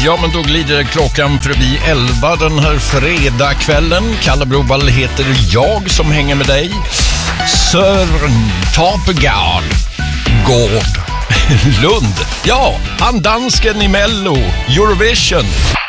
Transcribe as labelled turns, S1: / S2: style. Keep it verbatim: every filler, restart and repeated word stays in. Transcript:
S1: Ja, men då glider klockan förbi elva den här fredagskvällen. Kalle Broball heter jag som hänger med dig. Sören Tapegard Gård Lund. Ja, han dansken i Mello Eurovision.